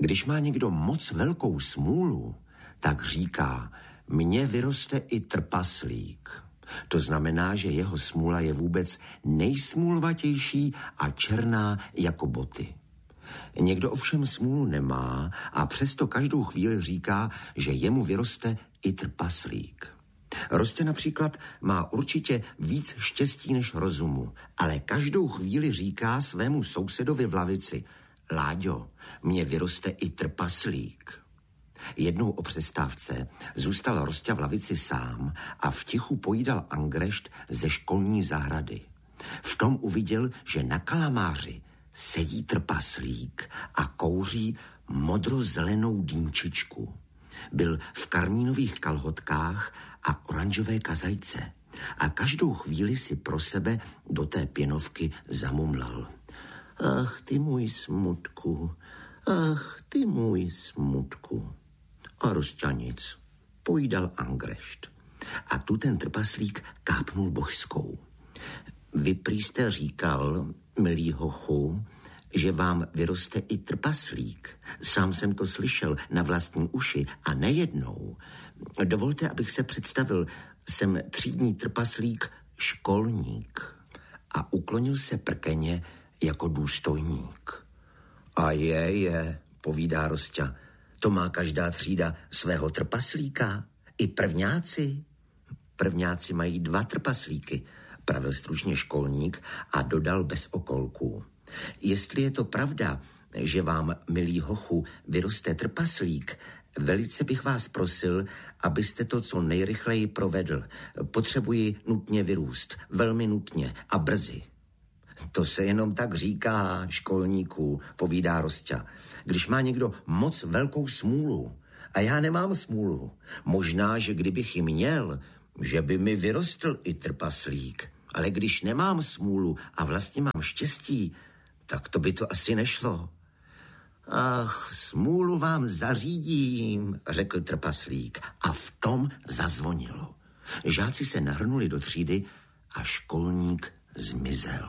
Když má někdo moc velkou smůlu, tak říká, mně vyroste i trpaslík. To znamená, že jeho smůla je vůbec nejsmůlvatější a černá jako boty. Někdo ovšem smůlu nemá a přesto každou chvíli říká, že jemu vyroste i trpaslík. Rostě například má určitě víc štěstí než rozumu, ale každou chvíli říká svému sousedovi v lavici, Láďo, mně vyroste i trpaslík. Jednou o přestávce zůstal Rosťa v lavici sám a v tichu pojídal angrešt ze školní zahrady. V tom uviděl, že na kalamáři sedí trpaslík a kouří modrozelenou dýmčičku. Byl v karmínových kalhotkách a oranžové kazajce a každou chvíli si pro sebe do té pěnovky zamumlal. Ach, ty můj smutku, ach, ty můj smutku. A Rosťa nic, pojídal angrešt. A tu ten trpaslík kápnul božskou. Vy prý jste říkal, milý hochu, že vám vyroste i trpaslík. Sám jsem to slyšel na vlastní uši a nejednou. Dovolte, abych se představil, jsem třídní trpaslík Školník. A uklonil se prkeně jako důstojník. A je, povídá Rosťa, to má každá třída svého trpaslíka. I prvňáci. Prvňáci mají 2 trpaslíky, pravil stručně Školník a dodal bez okolků. Jestli je to pravda, že vám, milý hochu, vyroste trpaslík, velice bych vás prosil, abyste to co nejrychleji provedl. Potřebuji nutně vyrůst, velmi nutně a brzy. To se jenom tak říká, Školníku, povídá Rosťa. Když má někdo moc velkou smůlu, a já nemám smůlu, možná, že kdybych ji měl, že by mi vyrostl i trpaslík. Ale když nemám smůlu a vlastně mám štěstí, tak to by to asi nešlo. Ach, smůlu vám zařídím, řekl trpaslík a v tom zazvonilo. Žáci se nahrnuli do třídy a Školník zmizel.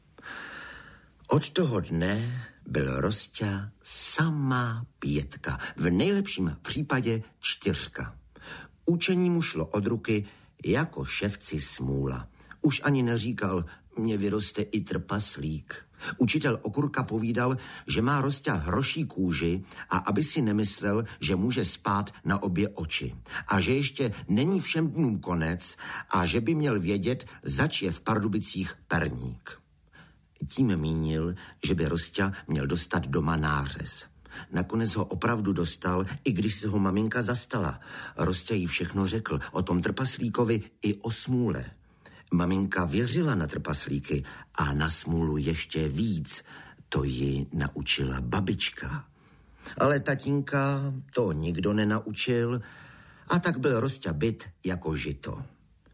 Od toho dne byl Rosťa samá 5, v nejlepším případě 4. Učení mu šlo od ruky jako ševci smůla. Už ani neříkal, mně vyroste i trpaslík. Učitel Okurka povídal, že má Rosťa hroší kůži a aby si nemyslel, že může spát na obě oči. A že ještě není všem dnům konec a že by měl vědět, zač je v Pardubicích perník. Tím mínil, že by Rosťa měl dostat doma nářez. Nakonec ho opravdu dostal, i když se ho maminka zastala. Rosťa jí všechno řekl o tom trpaslíkovi i o smůle. Maminka věřila na trpaslíky a na smůlu ještě víc. To ji naučila babička. Ale tatínka to nikdo nenaučil a tak byl Rosťa byt jako žito.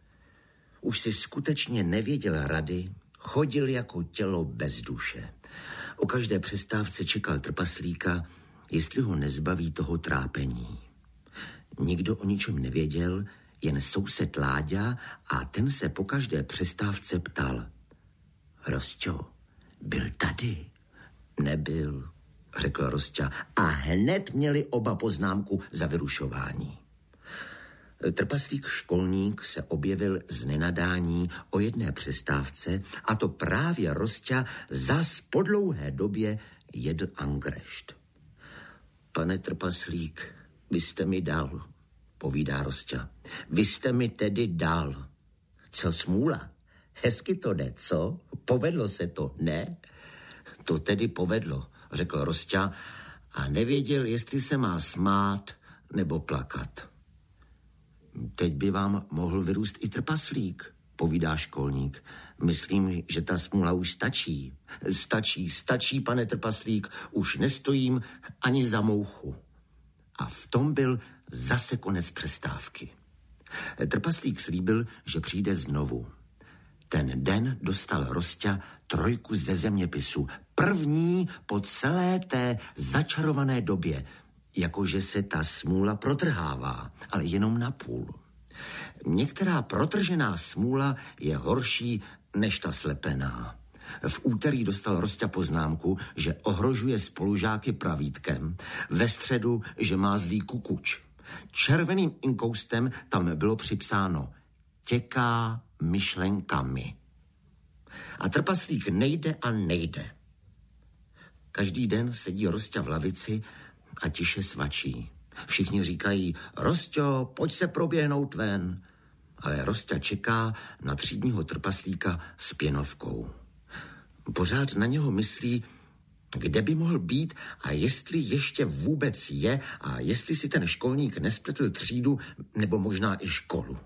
Už si skutečně nevěděl rady, chodil jako tělo bez duše. O každé přestávce čekal trpaslíka, jestli ho nezbaví toho trápení. Nikdo o ničem nevěděl, jen soused Láďa a ten se po každé přestávce ptal. Rosťo, byl tady? Nebyl, řekl Rosťa a hned měli oba poznámku za vyrušování. Trpaslík Školník se objevil z nenadání o jedné přestávce a to právě Rosťa zas po dlouhé době jedl angrešt. Pane trpaslík, vy jste mi dal, povídá Rosťa. Vy jste mi tedy dal. Co smůla? Hezky to jde, co? Povedlo se to, ne? To tedy povedlo, řekl Rosťa a nevěděl, jestli se má smát nebo plakat. Teď by vám mohl vyrůst i trpaslík, povídá Školník. Myslím, že ta smůla už stačí. Stačí, pane trpaslík, už nestojím ani za mouchu. A v tom byl zase konec přestávky. Trpaslík slíbil, že přijde znovu. Ten den dostal Rosťa 3 ze zeměpisu. První po celé té začarované době. Jakože se ta smůla protrhává, ale jenom na půl. Některá protržená smůla je horší než ta slepená. V úterý dostal Rosťa poznámku, že ohrožuje spolužáky pravítkem, ve středu, že má zlý kukuč. Červeným inkoustem tam bylo připsáno těká myšlenkami. A trpaslík nejde a nejde. Každý den sedí Rosťa v lavici a tiše svačí. Všichni říkají, Rosťo, pojď se proběhnout ven. Ale Rosťa čeká na třídního trpaslíka s pěnovkou. Pořád na něho myslí, kde by mohl být a jestli ještě vůbec je a jestli si ten školník nespletl třídu nebo možná i školu.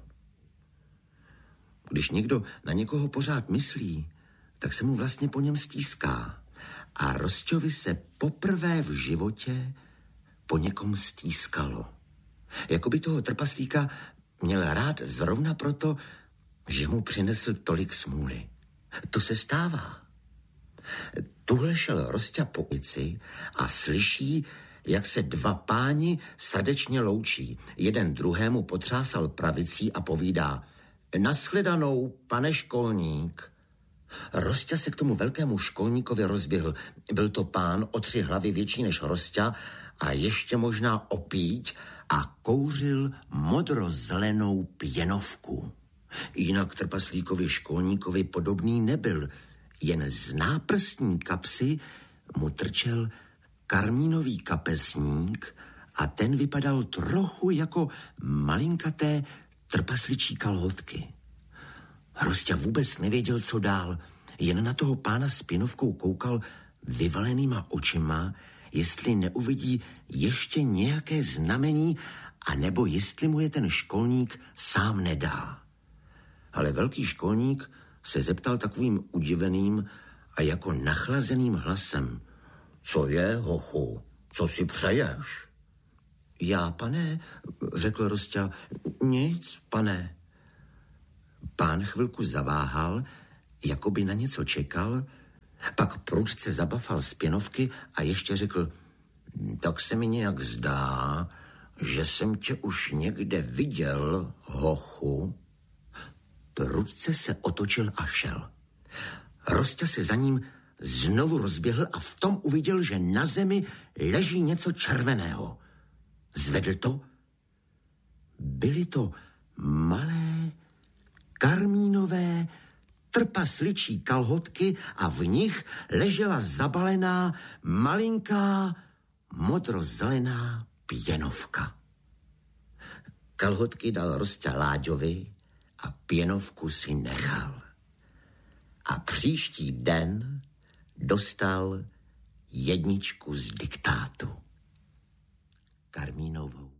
Když někdo na někoho pořád myslí, tak se mu vlastně po něm stýská. A Rosťovi se poprvé v životě po někom stýskalo. Jakoby toho trpaslíka měl rád zrovna proto, že mu přinesl tolik smůly. To se stává. Tuhle šel Rosťa po ulici a slyší, jak se dva páni srdečně loučí. Jeden druhému potřásal pravicí a povídá, nashledanou, pane školník. Rosťa se k tomu velkému školníkovi rozběhl. Byl to pán o 3 hlavy větší než Rosťa a ještě možná opíť a kouřil modrozelenou pěnovku. Jinak trpaslíkovi školníkovi podobný nebyl. Jen z náprstní kapsy mu trčel karmínový kapesník a ten vypadal trochu jako malinkaté trpasličí kalhotky. Rosťa vůbec nevěděl, co dál. Jen na toho pána s pěnovkou koukal vyvalenýma očima, jestli neuvidí ještě nějaké znamení, anebo jestli mu je ten školník sám nedá. Ale velký školník se zeptal takovým udiveným a jako nachlazeným hlasem. Co je, hochu? Co si přeješ? Já, pane, řekl Rosťa. Nic, pane. Pán chvilku zaváhal, jako by na něco čekal, pak prudce zabafal z pěnovky a ještě řekl, tak se mi nějak zdá, že jsem tě už někde viděl, hochu. Prudce se otočil a šel. Rosťa se za ním znovu rozběhl a v tom uviděl, že na zemi leží něco červeného. Zvedl to. Byly to malé karmínové trpasličí kalhotky a v nich ležela zabalená malinká modrozelená pěnovka. Kalhotky dal Rosťa Láďovi a pěnovku si nechal. A příští den dostal 1 z diktátu. Karmínovou.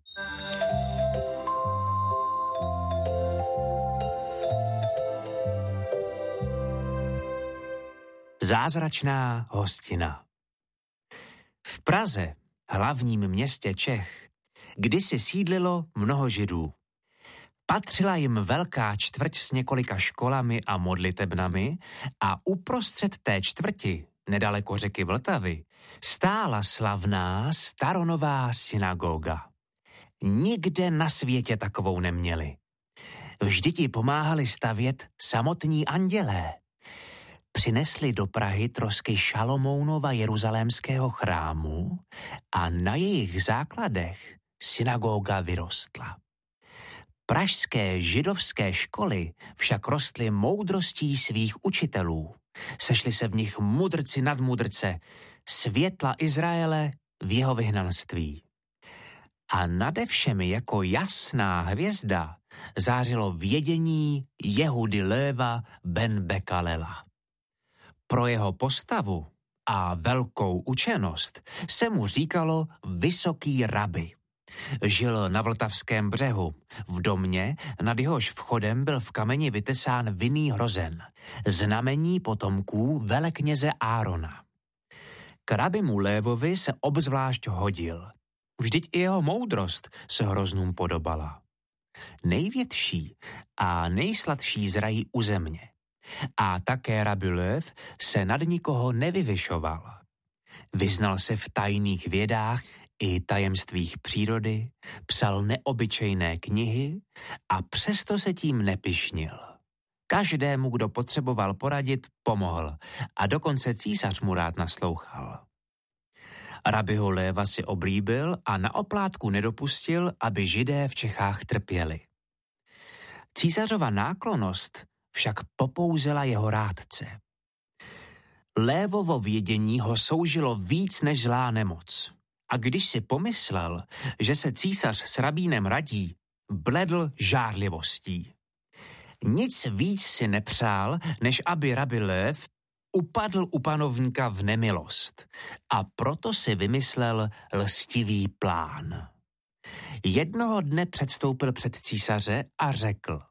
Zázračná hostina. V Praze, hlavním městě Čech, kdysi sídlilo mnoho Židů. Patřila jim velká čtvrť s několika školami a modlitebnami a uprostřed té čtvrti, nedaleko řeky Vltavy, stála slavná staronová synagoga. Nikde na světě takovou neměli. Vždyť ji pomáhali stavět samotní andělé. Přinesli do Prahy trosky Šalomounova jeruzalémského chrámu a na jejich základech synagoga vyrostla. Pražské židovské školy však rostly moudrostí svých učitelů. Sešli se v nich mudrci nad mudrce, světla Izraele v jeho vyhnanství. A nade všemi jako jasná hvězda zářilo vědění Jehudy Léva ben Bekalela. Pro jeho postavu a velkou učenost se mu říkalo vysoký rabi. Žil na Vltavském břehu, v domě, nad jehož vchodem byl v kameni vytesán vinný hrozen, znamení potomků velekněze Árona. K rabimu Lévovi se obzvlášť hodil. Vždyť i jeho moudrost se hroznům podobala. Největší a nejsladší zrají u země. A také rabi Lév se nad nikoho nevyvyšoval. Vyznal se v tajných vědách i tajemstvích přírody, psal neobyčejné knihy a přesto se tím nepyšnil. Každému, kdo potřeboval poradit, pomohl a dokonce císař mu rád naslouchal. Rabiho Léva si oblíbil a na oplátku nedopustil, aby Židé v Čechách trpěli. Císařova náklonnost však popouzela jeho rádce. Lévovo vědění ho soužilo víc než zlá nemoc. A když si pomyslel, že se císař s rabínem radí, bledl žárlivostí. Nic víc si nepřál, než aby Rabbi Lév upadl u panovníka v nemilost a proto si vymyslel lstivý plán. Jednoho dne předstoupil před císaře a řekl: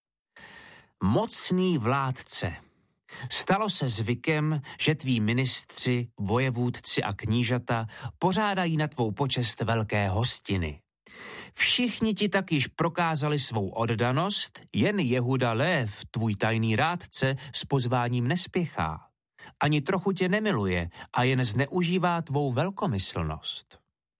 Mocný vládce, stalo se zvykem, že tví ministři, vojevůdci a knížata pořádají na tvou počest velké hostiny. Všichni ti tak již prokázali svou oddanost, jen Jehuda Lév, tvůj tajný rádce, s pozváním nespěchá. Ani trochu tě nemiluje a jen zneužívá tvou velkomyslnost.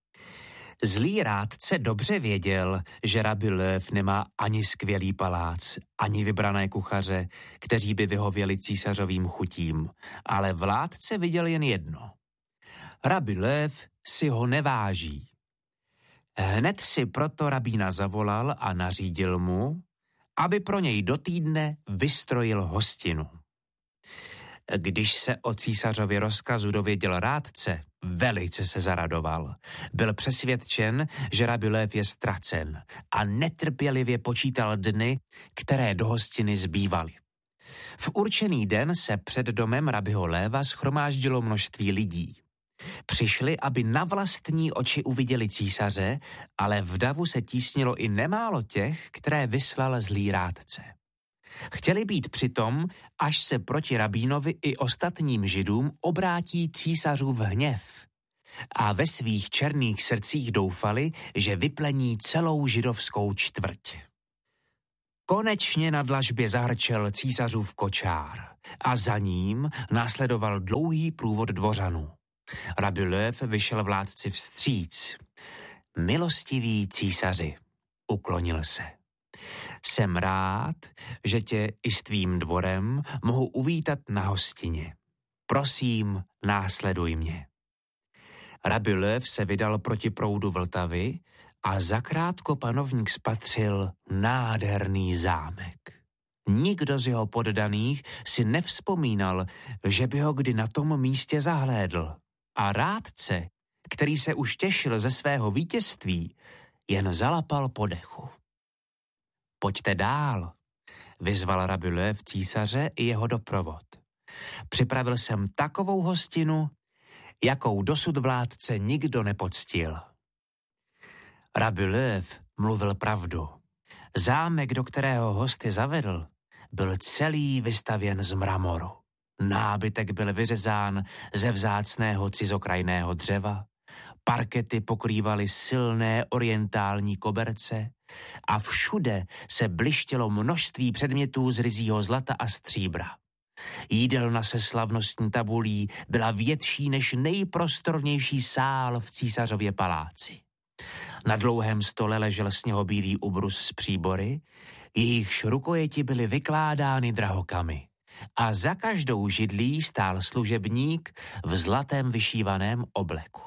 Zlý rádce dobře věděl, že Rabbi Lév nemá ani skvělý palác, ani vybrané kuchaře, kteří by vyhověli císařovým chutím, ale vládce viděl jen jedno. Rabbi Lév si ho neváží. Hned si proto rabína zavolal a nařídil mu, aby pro něj do týdne vystrojil hostinu. Když se o císařově rozkazu dověděl rádce, velice se zaradoval. Byl přesvědčen, že Rabbi Lév je ztracen a netrpělivě počítal dny, které do hostiny zbývaly. V určený den se před domem Rabbiho Léva shromáždilo množství lidí. Přišli, aby na vlastní oči uviděli císaře, ale v davu se tísnilo i nemálo těch, které vyslal zlý rádce. Chtěli být přitom, až se proti rabínovi i ostatním Židům obrátí císařův hněv. A ve svých černých srdcích doufali, že vyplení celou židovskou čtvrť. Konečně na dlažbě zahrčel císařův kočár a za ním následoval dlouhý průvod dvořanů. Rabbi Lév vyšel vládci vstříc. Milostivý císaři, uklonil se. Jsem rád, že tě i s tvým dvorem mohu uvítat na hostině. Prosím, následuj mě. Rabbi Lév se vydal proti proudu Vltavy a zakrátko panovník spatřil nádherný zámek. Nikdo z jeho poddaných si nevzpomínal, že by ho kdy na tom místě zahlédl. A rádce, který se už těšil ze svého vítězství, jen zalapal po dechu. Pojďte dál, vyzval Rabbi Lév císaře i jeho doprovod. Připravil jsem takovou hostinu, jakou dosud vládce nikdo nepoctil. Rabbi Lév mluvil pravdu. Zámek, do kterého hosty zavedl, byl celý vystavěn z mramoru. Nábytek byl vyřezán ze vzácného cizokrajného dřeva, parkety pokrývaly silné orientální koberce a všude se blištělo množství předmětů z ryzího zlata a stříbra. Jídelna se slavnostní tabulí byla větší než nejprostornější sál v císařově paláci. Na dlouhém stole ležel sněhobílý ubrus s příbory, jejichž rukojeti byly vykládány drahokamy. A za každou židlí stál služebník v zlatém vyšívaném obleku.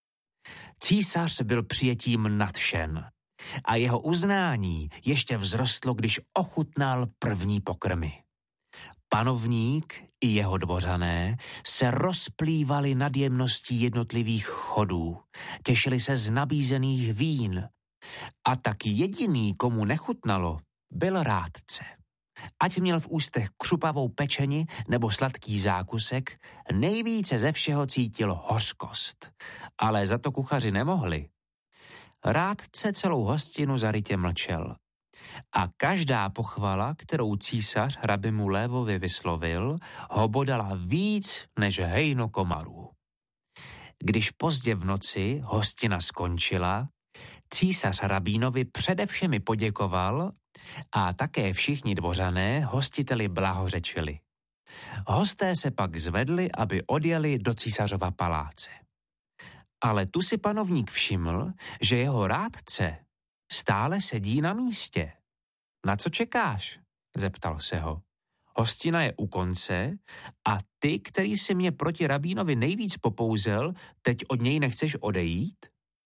Císař byl přijetím nadšen a jeho uznání ještě vzrostlo, když ochutnal první pokrmy. Panovník i jeho dvořané se rozplývali nad jemností jednotlivých chodů, těšili se z nabízených vín a tak jediný, komu nechutnalo, byl rádce. Ať měl v ústech křupavou pečeni nebo sladký zákusek, nejvíce ze všeho cítil hořkost. Ale za to kuchaři nemohli. Rádce celou hostinu zarytě mlčel. A každá pochvala, kterou císař Rabbimu Lévovi vyslovil, ho bodala víc než hejno komarů. Když pozdě v noci hostina skončila, císař rabínovi především poděkoval a také všichni dvořané hostiteli blahořečili. Hosté se pak zvedli, aby odjeli do císařova paláce. Ale tu si panovník všiml, že jeho rádce stále sedí na místě. Na co čekáš? Zeptal se ho. hostina je u konce a ty, který si mě proti rabínovi nejvíc popouzel, teď od něj nechceš odejít?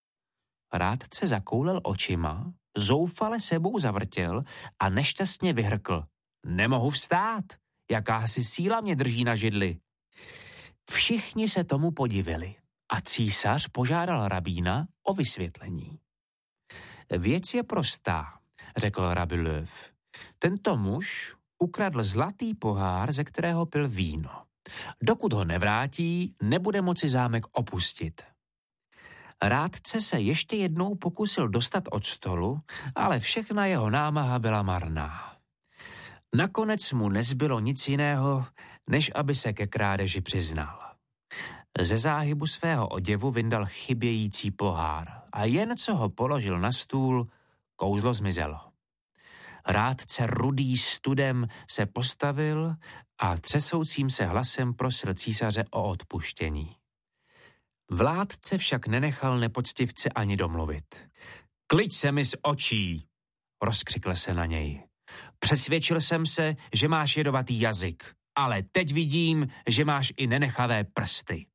Rádce zakoulel očima, zoufale sebou zavrtěl a nešťastně vyhrkl. Nemohu vstát, jakási síla mě drží na židli. Všichni se tomu podivili a císař požádal rabína o vysvětlení. Věc je prostá, řekl Rabelais. Tento muž ukradl zlatý pohár, ze kterého pil víno. Dokud ho nevrátí, nebude moci zámek opustit. Rádce se ještě jednou pokusil dostat od stolu, ale všechna jeho námaha byla marná. Nakonec mu nezbylo nic jiného, než aby se ke krádeži přiznal. Ze záhybu svého oděvu vyndal chybějící pohár a jen co ho položil na stůl, kouzlo zmizelo. Rádce rudý studem se postavil a třesoucím se hlasem prosil císaře o odpuštění. Vládce však nenechal nepoctivce ani domluvit. Kliď se mi z očí, rozkřikl se na něj. Přesvědčil jsem se, že máš jedovatý jazyk, ale teď vidím, že máš i nenechavé prsty.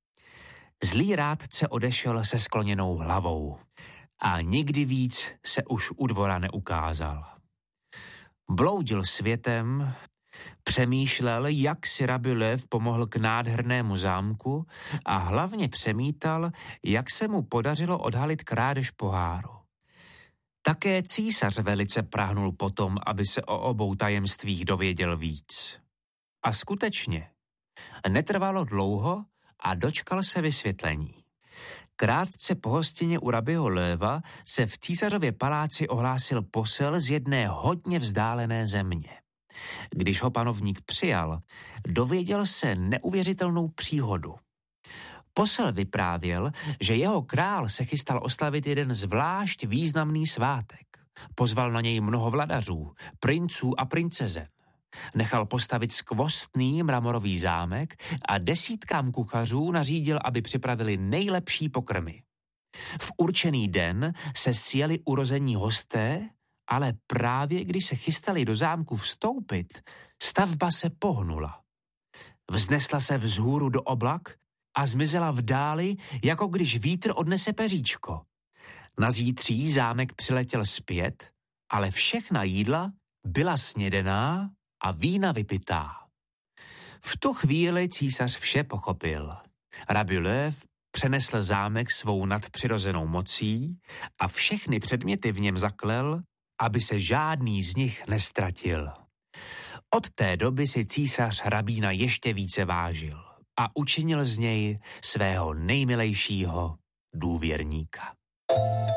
Zlý rádce odešel se skloněnou hlavou a nikdy víc se už u dvora neukázal. Bloudil světem, přemýšlel, jak si Rabelais pomohl k nádhernému zámku a hlavně přemítal, jak se mu podařilo odhalit krádež poháru. Také císař velice prahnul potom, aby se o obou tajemstvích dověděl víc. A skutečně, netrvalo dlouho a dočkal se vysvětlení. Krátce po hostině u rabího Léva se v císařově paláci ohlásil posel z jedné hodně vzdálené země. Když ho panovník přijal, dověděl se neuvěřitelnou příhodu. Posel vyprávěl, že jeho král se chystal oslavit jeden zvlášť významný svátek. Pozval na něj mnoho vladařů, princů a princezen. Nechal postavit skvostný mramorový zámek a desítkám kuchařů nařídil, aby připravili nejlepší pokrmy. V určený den se sjeli urození hosté, ale právě když se chystali do zámku vstoupit, stavba se pohnula. Vznesla se vzhůru do oblak a zmizela v dáli, jako když vítr odnese peříčko. Na zítří zámek přiletěl zpět, ale všechna jídla byla snědená a vína vypitá. V tu chvíli císař vše pochopil. Rabelais přenesl zámek svou nadpřirozenou mocí a všechny předměty v něm zaklel, aby se žádný z nich nestratil. Od té doby si císař rabína ještě více vážil a učinil z něj svého nejmilejšího důvěrníka.